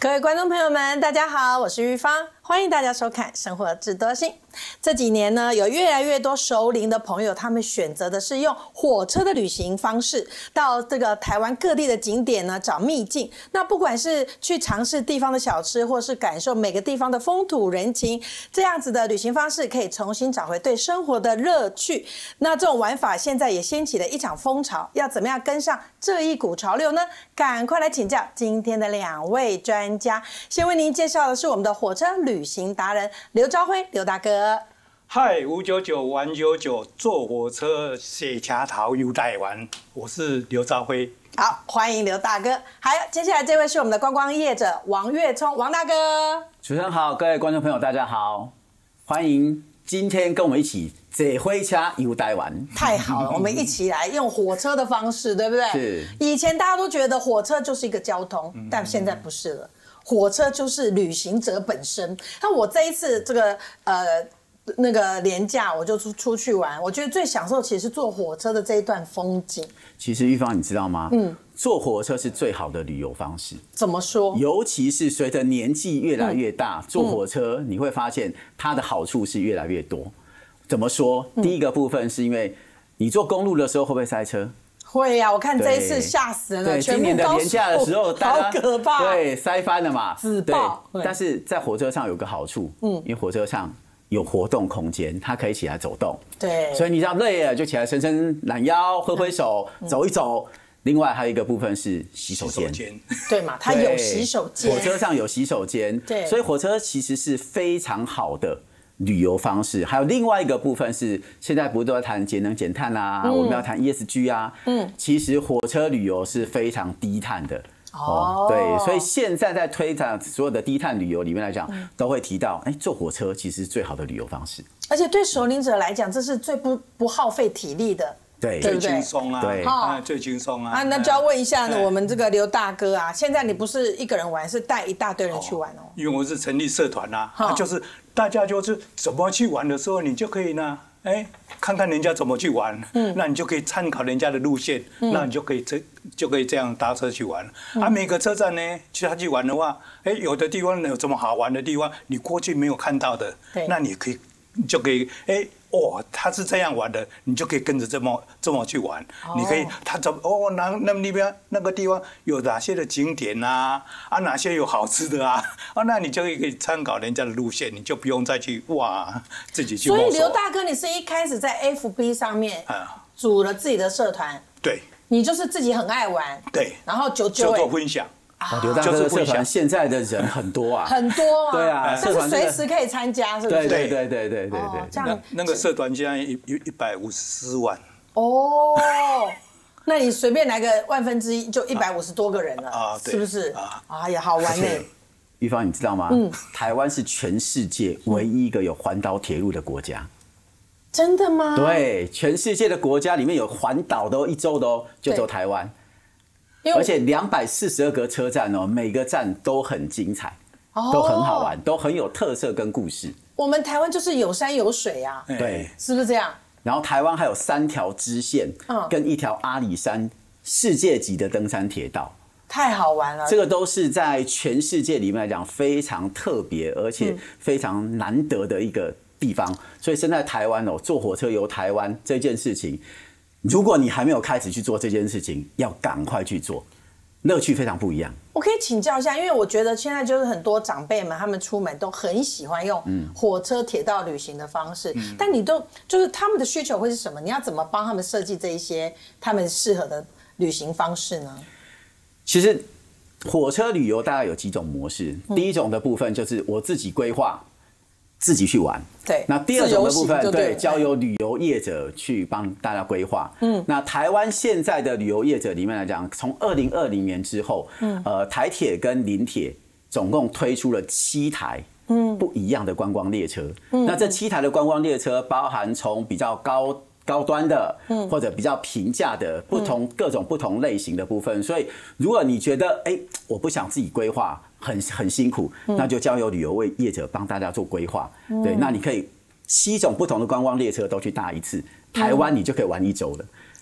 各位观众朋友们，大家好，我是玉芳，欢迎大家收看《生活智多星》。这几年呢，有越来越多熟龄的朋友，他们选择的是用火车的旅行方式，到这个台湾各地的景点呢找秘境。那不管是去尝试地方的小吃，或是感受每个地方的风土人情，这样子的旅行方式可以重新找回对生活的乐趣。那这种玩法现在也掀起了一场风潮，要怎么样跟上这一股潮流呢？赶快来请教今天的两位专家。先为您介绍的是我们的火车旅行达人刘朝辉刘大哥。 嗨，599玩99，坐火车写卡桃游台湾，我是刘朝辉。 好，欢迎刘大哥。还有接下来这位是我们的观光业者王月聪王大哥。 主持人好，各位观众朋友大家好，欢迎今天跟我们一起坐火车游台湾。 太好了，我们一起来用火车的方式，对不对？ 是。 以前大家都觉得火车就是一个交通，但现在不是了。火车就是旅行者本身。那我这一次这个那个连假，我就出去玩，我觉得最享受其实是坐火车的这一段风景。 其实玉芳你知道吗？坐火车是最好的旅游方式。 怎么说？ 尤其是随着年纪越来越大，坐火车你会发现它的好处是越来越多。怎么说？第一个部分是因为你坐公路的时候会不会塞车？ 会呀，我看这一次吓死人了。 对，今年的年假的时候， 好可怕。 对，塞翻了嘛， 自爆。 但是在火车上有个好处，因为火车上有活动空间，它可以起来走动。 对， 所以你只要累了就起来伸伸懒腰、挥挥手、走一走。另外还有一个部分是洗手间， 对嘛？它有洗手间， 火车上有洗手间， 对， 所以火车其实是非常好的旅游方式。还有另外一个部分是，现在不是都在谈节能减碳啊，我们要谈 ESG 啊，其实火车旅游是非常低碳的。对，所以现在在推展所有的低碳旅游里面来讲，都会提到，坐火车其实是最好的旅游方式。 而且对熟龄者来讲，这是最不耗费体力的。 对， 最轻松啊， 对， 最轻松啊。 那就要问一下呢，我们这个刘大哥啊，现在你不是一个人玩，是带一大堆人去玩哦。 因为我是成立社团啊，就是大家就是怎么去玩的时候，你就可以呢，看看人家怎么去玩，那你就可以参考人家的路线，那你就可以这样搭车去玩。每个车站呢，他去玩的话，有的地方有什么好玩的地方，你过去没有看到的，那你就可以他是这样玩的，你就可以跟着这么去玩。你可以那个地方有哪些的景点啊，哪些有好吃的啊，那你就可以参考人家的路线，你就不用再去自己去摸索。 所以刘大哥，你是一开始在 FB 上面组了自己的社团， 对， 你就是自己很爱玩， 对， 然后就做分享。 刘大哥的社团现在的人很多啊， 很多啊， 对啊， 但是随时可以参加，是不是？ 对。 这样那个社团现在154万。 哦，那你随便来个1/1000就150多个人了，是不是？也好玩呢。 玉芳，你知道吗？台湾是全世界唯一一个有环岛铁路的国家。 真的吗？ 对，全世界的国家里面有环岛的一周的就只有台湾。而且242个车站每个站都很精彩，都很好玩，都很有特色跟故事。 我们台湾就是有山有水啊， 对， 是不是这样？ 然后台湾还有3条支线，跟1条阿里山世界级的登山铁道， 太好玩了。 这个都是在全世界里面来讲非常特别，而且非常难得的一个地方。所以现在台湾坐火车游台湾这件事情。如果你还没有开始去做这件事情，要赶快去做，乐趣非常不一样。 我可以请教一下，因为我觉得现在就是很多长辈们他们出门都很喜欢用火车、铁道旅行的方式，但你就是他们的需求会是什么？你要怎么帮他们设计这一些他们适合的旅行方式呢？ 其实火车旅游大概有几种模式，第一种的部分就是我自己规划。自己去玩， 对。 那第二种的部分，对，交由旅游业者去帮大家规划。那台湾现在的旅游业者里面来讲，从2020年之后，台铁跟林铁总共推出了7台不一样的观光列车。那这7台的观光列车包含从比较高端的，或者比较平价的各种不同类型的部分。所以，如果你觉得我不想自己规划，很辛苦，那就交由旅游业者帮大家做规划。对，那你可以7种不同的观光列车都去搭一次，台湾你就可以玩1周了。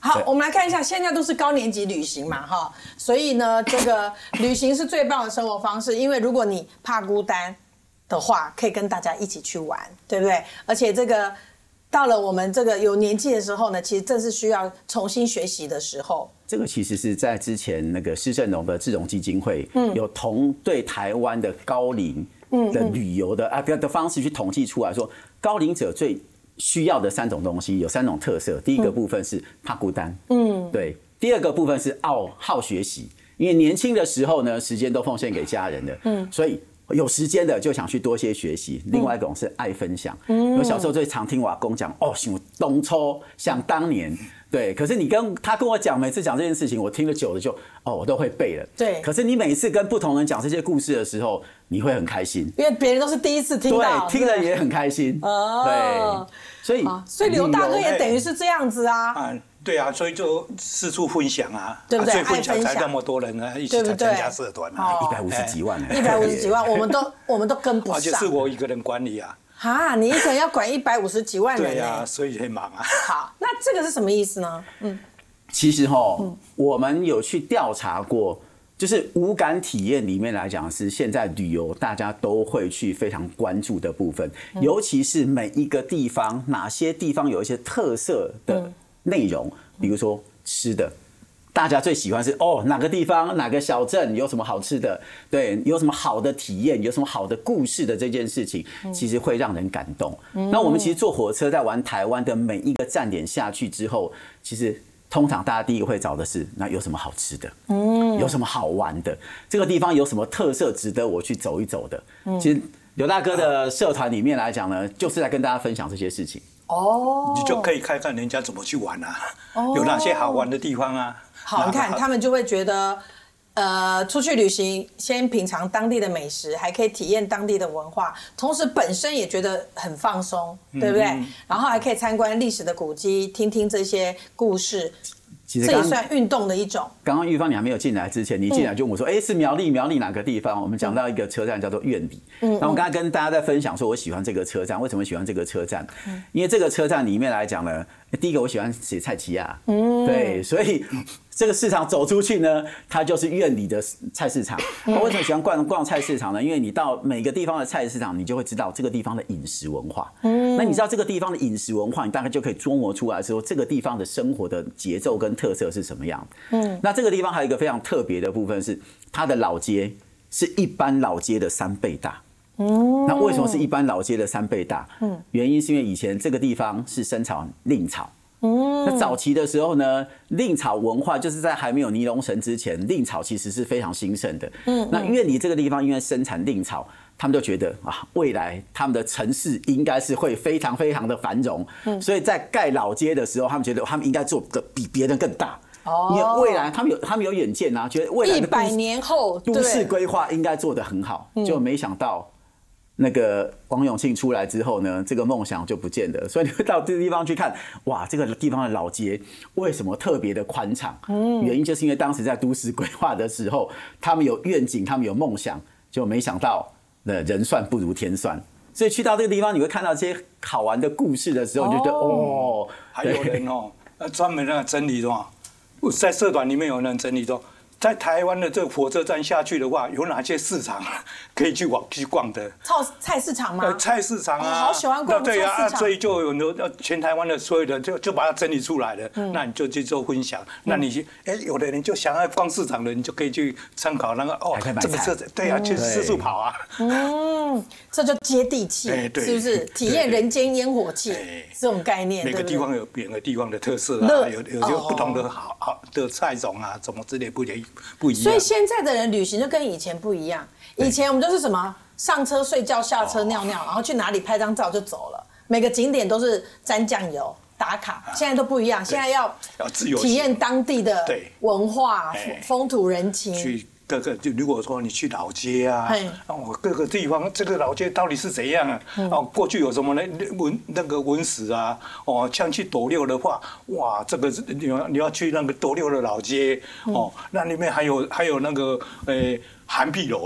好，我们来看一下，现在都是高年级旅行嘛，哈，所以呢，这个旅行是最棒的生活方式，因为如果你怕孤单的话，可以跟大家一起去玩，对不对？而且这个到了我们这个有年纪的时候呢，其实正是需要重新学习的时候。 这个其实是在之前那个施正荣的智融基金会，有对台湾的高龄的旅游的方式去统计出来说，高龄者最需要的3种东西有3种特色。第一个部分是怕孤单，对；第二个部分是好学习，因为年轻的时候呢，时间都奉献给家人了，所以有时间的就想去多些学习。另外一种是爱分享，我小时候最常听我阿公讲，想东抽，想当年。对，可是他跟我讲，每次讲这件事情，我听了久了就我都会背了。 对， 可是你每次跟不同人讲这些故事的时候，你会很开心， 因为别人都是第一次听到， 对，听了也很开心。对， 所以刘大哥也等于是这样子啊。 对啊，所以就四处分享啊， 对不对？ 所以分享才那么多人啊，一起参加社团啊 ，150几万 ，150几万，我们都跟不上， 而且是我一个人管理啊。 你一个人要管150几万人， 对啊，所以很忙啊。 好，那这个是什么意思呢？ 其实我们有去调查过，就是无感体验里面来讲，是现在旅游大家都会去非常关注的部分，尤其是每一个地方，哪些地方有一些特色的内容，比如说吃的。大家最喜欢是哪个地方哪个小镇有什么好吃的，对，有什么好的体验，有什么好的故事的这件事情，其实会让人感动。那我们其实坐火车在玩台湾的每一个站点下去之后，其实通常大家第一个会找的是那有什么好吃的，有什么好玩的，这个地方有什么特色值得我去走一走的。其实刘大哥的社团里面来讲呢，就是在跟大家分享这些事情。 你就可以看看人家怎么去玩啊，有哪些好玩的地方啊。 好，你看他们就会觉得，出去旅行先品尝当地的美食，还可以体验当地的文化，同时本身也觉得很放松，对不对？然后还可以参观历史的古迹，听听这些故事。这也算运动的一种。 刚刚玉芳你还没有进来之前，你进来就问我说：“是苗栗哪个地方？”我们讲到一个车站叫做苑里。那我刚才跟大家在分享说，我喜欢这个车站，为什么喜欢这个车站？因为这个车站里面来讲呢，第一个我喜欢写菜奇亚，对，所以这个市场走出去呢，它就是苑里的菜市场。我为什么喜欢逛菜市场呢？因为你到每个地方的菜市场，你就会知道这个地方的饮食文化。那你知道这个地方的饮食文化，你大概就可以琢磨出来说，这个地方的生活的节奏跟特色是什么样。那这个地方还有一个非常特别的部分是，它的老街是一般老街的3倍大。那为什么是一般老街的3倍大？原因是因为以前这个地方是生产蔺草。那早期的时候呢，蔺草文化就是在还没有尼龙绳之前，蔺草其实是非常兴盛的。那苑里这个地方因为生产蔺草，他们就觉得未来他们的城市应该是会非常非常的繁荣，所以在盖老街的时候，他们觉得他们应该做的比别人更大。因为未来他们有远见啊，觉得未来的 100年后都市规划应该做得很好，就没想到那个王永庆出来之后呢，这个梦想就不见了。所以你会到这个地方去看，哇，这个地方的老街为什么特别的宽敞？原因就是因为当时在都市规划的时候，他们有愿景，他们有梦想，就没想到人算不如天算。所以去到这个地方，你会看到这些好玩的故事的时候，你就觉得还有人专门整理的嘛。在社团里面有人整理说，在台湾的这个火车站下去的话，有哪些市场可以去逛的？ 菜市场吗？ 菜市场啊， 好喜欢逛菜市场。 所以就有全台湾的所有的就把它整理出来了。那你就去做分享。那你有的人就想要逛市场的，你就可以去参考那个这个车，对啊，去四处跑啊。 这就接地气，是不是？体验人间烟火气这种概念。 每个地方有每个地方的特色啊，有不同的好的菜种啊，什么之类不一样。 所以现在的人旅行就跟以前不一样。以前我们就是什么上车睡觉，下车尿尿，然后去哪里拍张照就走了。每个景点都是沾酱油打卡，现在都不一样。现在要体验当地的文化、风土人情。 就如果说你去老街啊，各个地方这个老街到底是怎样啊？过去有什么那个文史啊？像去斗六的话，哇，这个你要去那个斗六的老街那里面还有那个韩碧楼。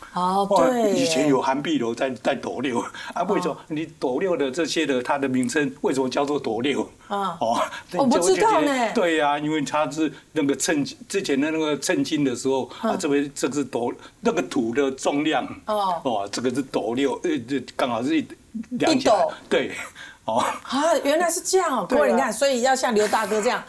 哦，对， 以前有韩碧楼在斗六啊，为什么你斗六的这些的它的名称为什么叫做斗六？ 我不知道呢。 对呀，因为它是那个之前的那个称斤的时候啊，这是那个土的重量这个是斗六，刚好是量起来，对。 原来是这样各位你看，所以要像刘大哥这样